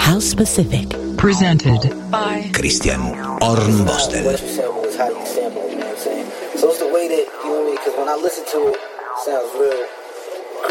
House Pacific. Presented by Christian Hornbostel. What you sample is how you sample it, you know what I'm saying? So it's the way that, you know what I mean? Because when I listen to it, it sounds real.